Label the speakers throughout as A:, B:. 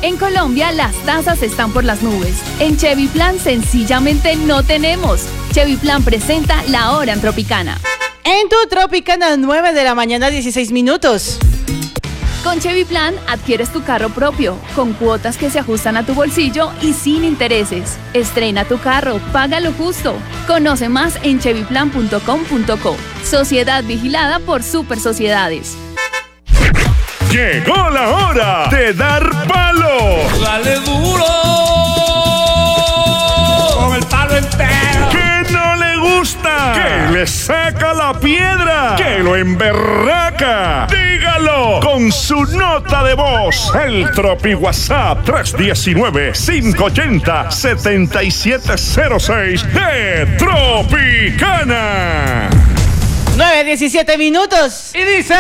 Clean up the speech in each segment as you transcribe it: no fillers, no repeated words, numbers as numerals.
A: En Colombia las tasas están por las nubes. En Chevy Plan sencillamente no tenemos. Chevy Plan presenta La Hora en Tropicana.
B: En tu Tropicana, 9 de la mañana, 16 minutos.
A: Con Chevy Plan adquieres tu carro propio, con cuotas que se ajustan a tu bolsillo y sin intereses. Estrena tu carro, págalo justo. Conoce más en chevyplan.com.co. Sociedad vigilada por Super Sociedades.
C: Llegó la hora de dar palo.
D: Dale duro con el palo entero.
C: Que no le gusta, que le saca la piedra, que lo emberraca. Dígalo con su nota de voz. El Tropi WhatsApp 319-580-7706 de Tropicana.
B: 9:17 minutos.
D: Y dice: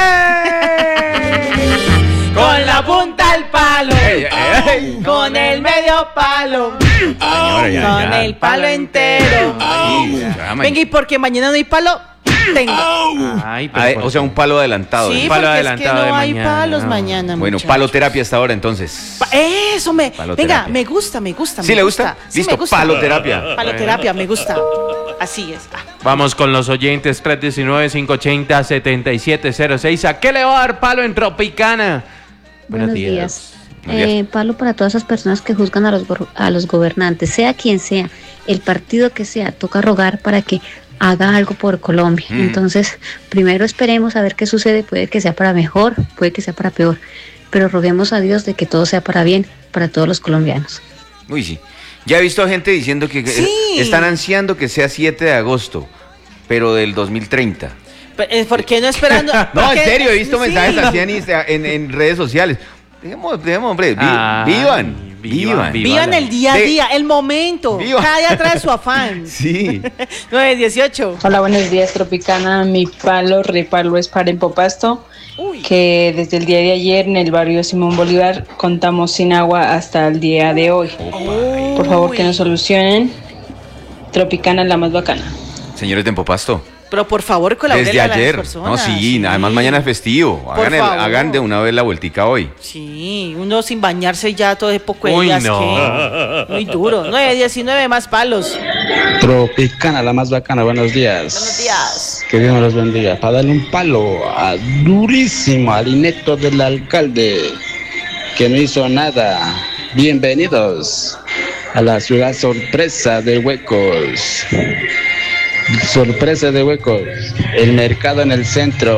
B: con la punta al palo, con el medio palo, con el palo entero. Venga, y porque mañana no hay palo, tengo.
E: O sea, un palo adelantado.
B: Sí,
E: Un
B: porque
E: palo
B: es
E: adelantado
B: que no
E: de
B: hay
E: mañana.
B: palos mañana.
E: Bueno,
B: muchachos.
E: paloterapia hasta ahora entonces.
B: Eso me.
E: Paloterapia.
B: Venga, me gusta.
E: ¿Sí le gusta?
B: Sí,
E: Listo,
B: me gusta.
E: paloterapia.
B: Paloterapia, me gusta. Así es.
D: Vamos con los oyentes 319-580-7706. ¿A qué le va a dar palo en Tropicana?
F: Buenos días.
E: Buenos días.
F: Palo para todas esas personas que juzgan a los gobernantes, sea quien sea, el partido que sea, toca rogar para que haga algo por Colombia. Entonces, primero esperemos a ver qué sucede, puede que sea para mejor, puede que sea para peor, pero roguemos a Dios de que todo sea para bien, para todos los colombianos.
E: Uy, sí. Ya he visto gente diciendo que
B: Sí.
E: están ansiando que sea 7 de agosto, pero del 2030.
B: ¿Por qué no esperando?
E: No, en
B: Porque-
E: serio, he visto
B: sí.
E: mensajes así en redes sociales. Dejemos, hombre, vivan.
B: Vivan el día a día, el momento.
E: Viva.
B: Cada día trae su afán.
E: Sí.
B: 9:18.
G: Hola, buenos días, Tropicana. Mi repalo es para Empopasto, que desde el día de ayer en el barrio Simón Bolívar contamos sin agua hasta el día de hoy. Por favor, que nos solucionen. Tropicana, la más bacana.
E: Señores de Empopasto,
B: Pero por favor, colaboren
E: desde
B: a las
E: ayer.
B: personas.
E: No, sí, además mañana es festivo.
B: Por favor.
E: Hagan de una vez la vueltica hoy.
B: Sí, uno sin bañarse ya todo de poco de
D: Uy,
B: días.
D: no.
B: que muy duro. 9:19 más palos.
H: Tropicana, la más bacana, buenos días.
B: Buenos días.
H: Que Dios me los bendiga. Para darle un palo durísimo al inepto del alcalde que no hizo nada. Bienvenidos a la ciudad sorpresa de Huecos. Sorpresa de Huecos. El mercado en el centro.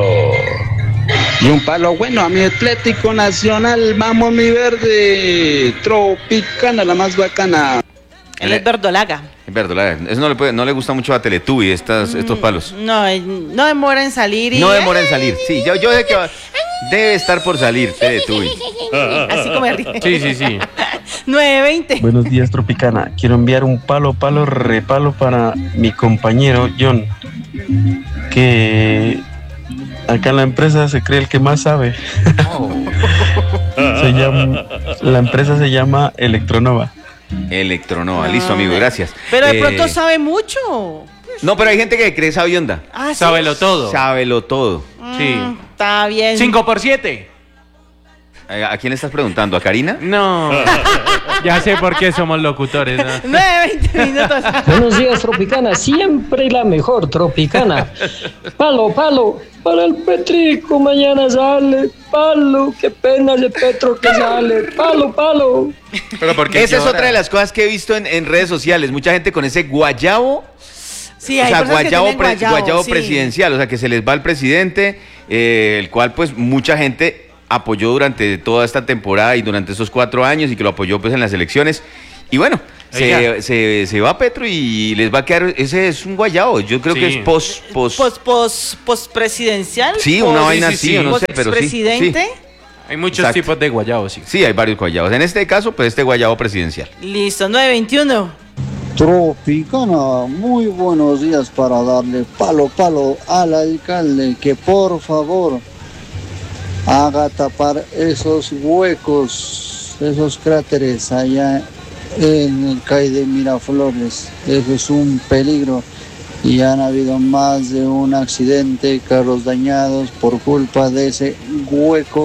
H: Y un palo bueno a mi Atlético Nacional. Vamos, mi verde. Tropicana, la más bacana.
B: Él es verdolaga.
E: Es verdad, eso no le gusta mucho a Teletubby, estos palos.
B: No demora en salir. Y
E: No demora en salir. Sí, yo sé que debe estar por salir Teletubby.
B: así como ríe.
D: Sí.
B: 9:20.
I: Buenos días, Tropicana. Quiero enviar un repalo para mi compañero John, que acá en la empresa se cree el que más sabe. La empresa se llama Electronova.
E: Electronova, listo, amigo, gracias.
B: Pero de pronto sabe mucho.
E: No, pero hay gente que cree sabionda.
B: Ah, sí.
D: Sábelo todo.
E: Sábelo todo.
D: Sí.
B: Está bien.
D: 5x7.
E: ¿A quién le estás preguntando? ¿A Karina?
D: No. Ya sé por qué somos locutores, ¿no?
B: 9:20 minutos.
J: Buenos días, Tropicana. Siempre la mejor, Tropicana. Palo para el Petrico. Mañana sale. Palo. Qué pena ese Petro que sale. Palo.
E: Pero porque esa es otra de las cosas que he visto en redes sociales. Mucha gente con ese guayabo.
B: Sí,
E: O
B: hay
E: sea,
B: personas que tienen
E: guayabo
B: sí.
E: presidencial. O sea, que se les va el presidente, el cual pues mucha gente apoyó durante toda esta temporada y durante esos 4 años y que lo apoyó pues en las elecciones. Y bueno, se va Petro y les va a quedar, ese es un guayabo. Yo creo que es post
B: presidencial.
E: Sí, una vaina así, no sé, pero sí.
B: Presidente.
D: Hay muchos
E: Exacto.
D: tipos de guayabos, sí.
E: Sí, hay varios guayabos. En este caso, pues este guayabo presidencial.
B: Listo, 9:21.
K: Tropicana, muy buenos días para darle palo al alcalde que por favor haga tapar esos huecos, esos cráteres allá en el CAI de Miraflores. Eso es un peligro y han habido más de un accidente, carros dañados por culpa de ese hueco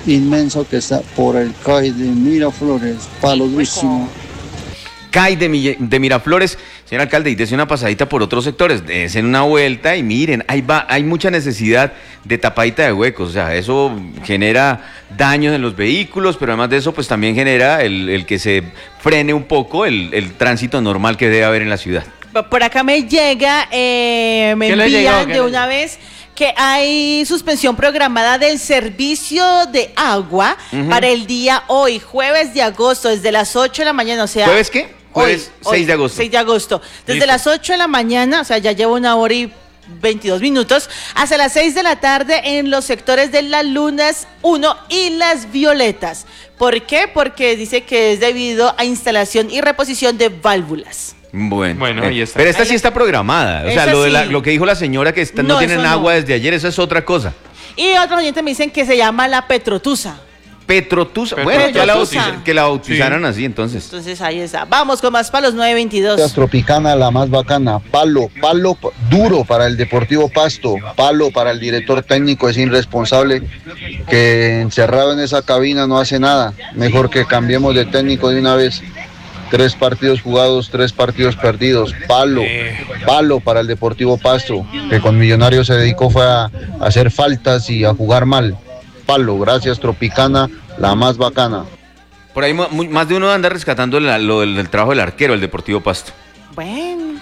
K: inmenso que está por el CAI de Miraflores, palo durísimo.
E: CAI de Miraflores, señor alcalde, y dése una pasadita por otros sectores, dése una vuelta y miren, hay mucha necesidad de tapadita de huecos, o sea, eso genera daños en los vehículos, pero además de eso, pues también genera el que se frene un poco el tránsito normal que debe haber en la ciudad.
B: Por acá me llega, me envían de una vez que hay suspensión programada del servicio de agua para el día hoy, jueves de agosto, desde las 8 de la mañana, o sea...
E: ¿Jueves qué? Jueves 6 de agosto.
B: 6 de agosto. Desde
E: Listo.
B: las 8 de la mañana, o sea, ya llevo 1 hora y 22 minutos, hasta las 6 de la tarde en los sectores de las Lunas 1 y las Violetas. ¿Por qué? Porque dice que es debido a instalación y reposición de válvulas.
E: Bueno,
D: ahí está.
E: Pero esta sí está programada. O sea,
B: Esa sí.
E: lo que dijo la señora que no tienen
B: eso
E: agua
B: no.
E: desde ayer, eso es otra cosa.
B: Y otros oyentes me dicen que se llama la Petrotusa.
E: Petrotusa. Bueno, ya que la bautizaran así, entonces.
B: Entonces ahí está. Vamos con más palos, 922.
K: Tropicana, la más bacana. Palo duro para el Deportivo Pasto. Palo para el director técnico, es irresponsable que encerrado en esa cabina no hace nada. Mejor que cambiemos de técnico de una vez. 3 partidos jugados, 3 partidos perdidos. Palo para el Deportivo Pasto, que con Millonarios se dedicó fue a hacer faltas y a jugar mal. Palo, gracias Tropicana, la más bacana.
E: Por ahí más de uno anda rescatando lo del trabajo del arquero, el Deportivo Pasto.
B: Bueno.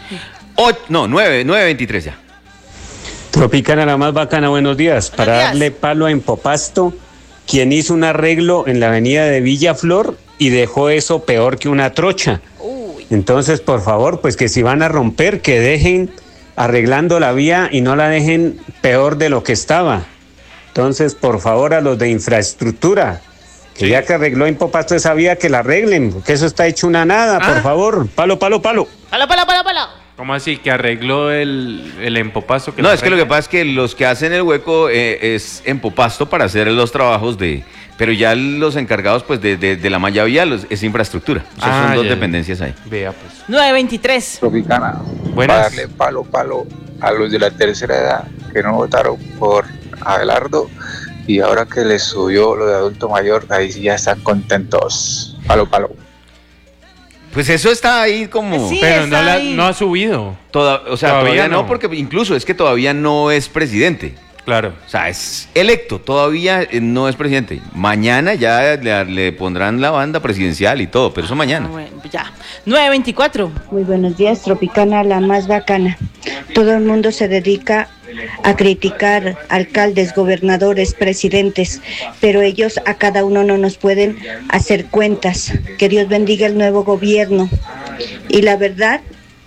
E: 9:23 ya.
L: Tropicana, la más bacana, buenos días. Para darle palo a Empopasto, quien hizo un arreglo en la avenida de Villaflor y dejó eso peor que una trocha. Entonces, por favor, pues que si van a romper, que dejen arreglando la vía y no la dejen peor de lo que estaba. Entonces, por favor, a los de infraestructura, que ya que arregló Empopasto esa vía, que la arreglen, porque eso está hecho una nada, por favor. Palo.
B: Palo.
D: ¿Cómo así? ¿Que arregló el Empopasto?
E: No, es que lo que pasa es que los que hacen el hueco es Empopasto para hacer los trabajos pero ya los encargados pues de la malla vial es infraestructura. Son dos dependencias ahí.
D: Vea pues.
B: 923.
M: Tropicana.
D: Buenas.
M: Para darle palo a los de la tercera edad que no votaron por Abelardo y ahora que les subió lo de adulto mayor, ahí sí ya están contentos. Palo.
E: Pues eso está ahí como...
B: Sí,
D: pero
B: está ahí.
D: no ha subido.
E: Todavía no, porque incluso es que todavía no es presidente.
D: Claro.
E: O sea, es electo, todavía no es presidente. Mañana ya le pondrán la banda presidencial y todo, pero eso mañana.
B: Bueno, ya. 924.
N: Muy buenos días, Tropicana, la más bacana. Todo el mundo se dedica a criticar alcaldes, gobernadores, presidentes, pero ellos a cada uno no nos pueden hacer cuentas. Que Dios bendiga el nuevo gobierno. Y la verdad,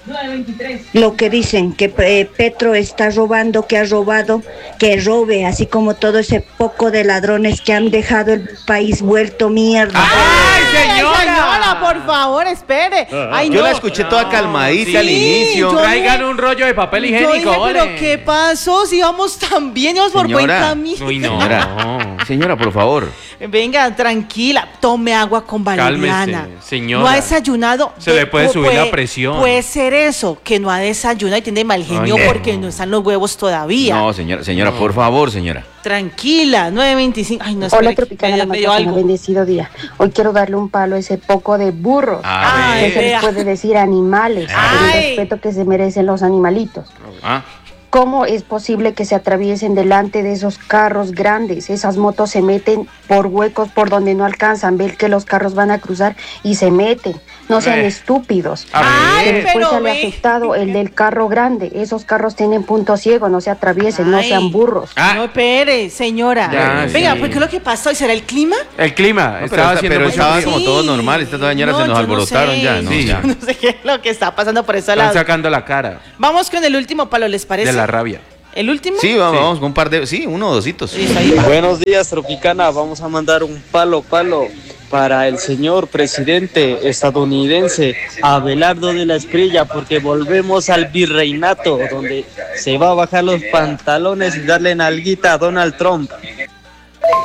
N: lo que dicen, que Petro está robando, que ha robado, que robe, así como todo ese poco de ladrones que han dejado el país vuelto mierda.
B: ¡Ay, señora! Por favor, espere. Ay,
E: Yo la escuché toda calmadita al inicio.
D: Traigan un rollo de papel higiénico.
B: Yo dije, pero ¿qué pasó? Si íbamos tan bien, íbamos por buen camino.
D: Uy, no.
E: Señora, por favor.
B: Venga, tranquila, tome agua con valeriana.
D: Cálmese, señora.
B: No ha desayunado.
D: Se le puede subir la presión.
B: Puede ser eso, que no ha desayunado y tiene mal genio porque no están los huevos todavía.
E: No, señora, por favor, señora.
B: Tranquila, 9:25. Ay, no,
N: Hola, Tropicana, la más bacana, bendecido día. Hoy quiero darle un palo a ese poco de burros.
B: Ay,
N: que se les puede decir animales, por el respeto que se merecen los animalitos. ¿Cómo es posible que se atraviesen delante de esos carros grandes? Esas motos se meten por huecos por donde no alcanzan. Ven que los carros van a cruzar y se meten. No sean estúpidos. Después sale afectado el del carro grande. Esos carros tienen punto ciego, no se atraviesen, no sean burros.
B: No, espere, señora. Venga, pues ¿qué es lo que pasó? ¿Y será el clima?
D: El clima.
E: No, pero estaba como todo normal. Esta señora se nos alborotaron ya.
B: Yo no sé qué es lo que está pasando por ese lado.
D: Están sacando la cara.
B: Vamos con el último palo, ¿les parece?
D: De la rabia.
B: ¿El último?
E: Sí, vamos con un par de... Sí, uno o dositos.
I: Buenos días, Tropicana. Vamos a mandar un palo para el señor presidente estadounidense Abelardo de la Espriella, porque volvemos al virreinato, donde se va a bajar los pantalones y darle nalguita a Donald Trump.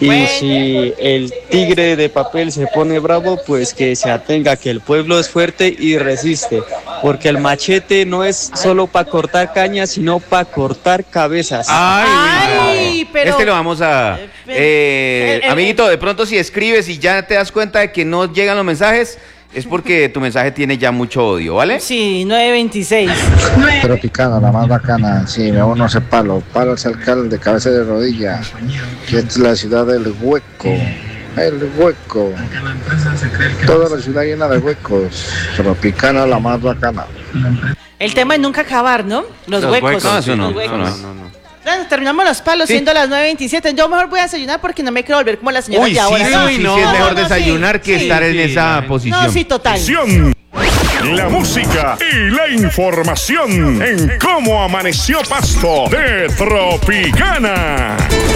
I: Y si el tigre de papel se pone bravo, pues que se atenga que el pueblo es fuerte y resiste, porque el machete no es solo para cortar cañas, sino para cortar cabezas.
B: Ay, pero...
E: Este lo vamos a... amiguito, de pronto si escribes y ya te das cuenta de que no llegan los mensajes, es porque tu mensaje tiene ya mucho odio, ¿vale?
B: Sí, 926.
K: Tropicana, la más bacana. Sí, me uno ese palo. Palo es alcalde, cabeza de rodilla. Que es la ciudad del hueco. El hueco. Toda la ciudad llena de huecos. Tropicana, la más bacana.
B: El tema es nunca acabar, ¿no? Los huecos.
E: No, eso no,
B: Los huecos.
E: no.
B: Bueno, terminamos los palos siendo las 9:27. Yo mejor voy a desayunar porque no me quiero volver como la señora de ahora.
E: Sí, es mejor desayunar que estar en esa posición.
B: No, sí, total.
C: La música y la información en Cómo Amaneció Pasto de Tropicana.